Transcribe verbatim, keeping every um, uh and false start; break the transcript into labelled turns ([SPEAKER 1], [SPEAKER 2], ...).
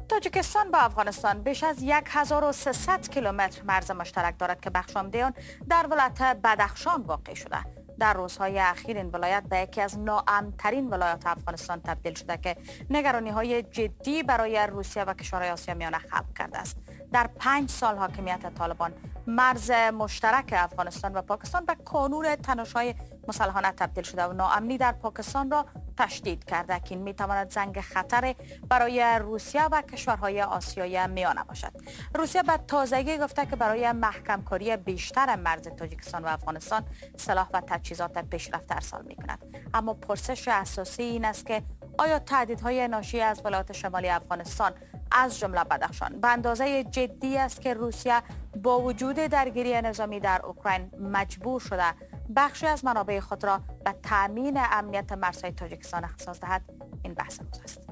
[SPEAKER 1] تاجیکستان با افغانستان بیش از هزار و سیصد کیلومتر مرز مشترک دارد که بخش عمده آن در ولایت بدخشان واقع شده. در روزهای اخیر این ولایت به یکی از ناامن‌ترین ولایات افغانستان تبدیل شده که نگرانی‌های جدی برای روسیه و کشورهای آسیا میانه خلق کرده است. در پنج سال حاکمیت طالبان مرز مشترک افغانستان و پاکستان به کانون تنش‌های مسلحانه تبدیل شده و ناامنی در پاکستان را تشدید کرده که این میتواند زنگ خطر برای روسیه و کشورهای آسیایی میانه باشد. روسیه به تازگی گفته که برای محکم کاری بیشتر مرز تاجیکستان و افغانستان سلاح و تجهیزات پیشرفته ارسال میکند. اما پرسش اساسی این است که آیا تهدیدهای ناشی از ولایات شمالی افغانستان از جمله بدخشان به اندازه جدی است که روسیه با وجود درگیری نظامی در اوکراین مجبور شده بخشی از منابع خود را به تامین امنیت مرزهای تاجیکستان اختصاص دهد؟ این بحث امروز است.